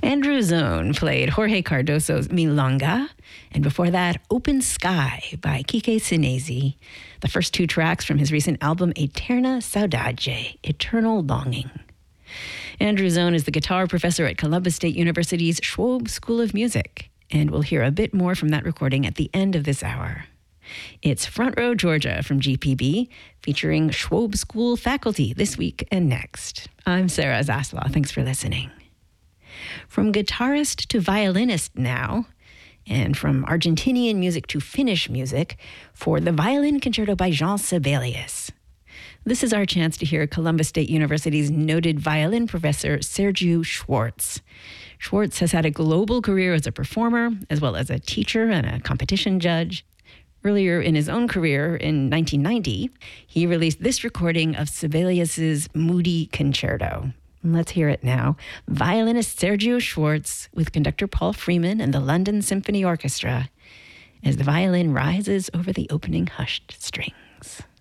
Andrew Zone played Jorge Cardoso's Milonga, and before that, Open Sky by Kike Sinesi, the first two tracks from his recent album Eterna Saudade, Eternal Longing. Andrew Zone is the guitar professor at Columbus State University's Schwab School of Music, and we'll hear a bit more from that recording at the end of this hour. It's Front Row Georgia from GPB, featuring Schwab School faculty this week and next. I'm Sarah Zaslaw. Thanks for listening. From guitarist to violinist now, and from Argentinian music to Finnish music, for the Violin Concerto by Jean Sibelius. This is our chance to hear Columbus State University's noted violin professor, Sergiu Schwartz. Schwartz has had a global career as a performer, as well as a teacher and a competition judge. Earlier in his own career, in 1990, he released this recording of Sibelius's Moody Concerto. Let's hear it now. Violinist Sergiu Schwartz with conductor Paul Freeman and the London Symphony Orchestra as the violin rises over the opening hushed strings.